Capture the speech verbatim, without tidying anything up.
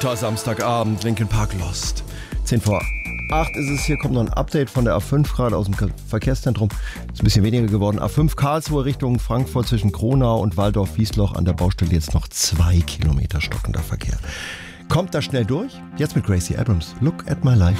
Guter Samstagabend, Linkin Park Lost. zehn vor acht ist es, hier kommt noch ein Update von der A fünf gerade aus dem Verkehrszentrum. Ist ein bisschen weniger geworden. A fünf Karlsruhe Richtung Frankfurt zwischen Kronau und Waldorf-Wiesloch an der Baustelle jetzt noch zwei Kilometer stockender Verkehr. Kommt da schnell durch? Jetzt mit Gracie Abrams. Look at my life.